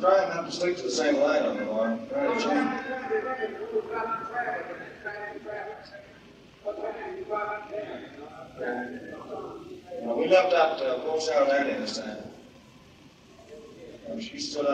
trying not to sleep to the same light on the wall. Try to change. We left out Bull Sound Landing this time. She's still out.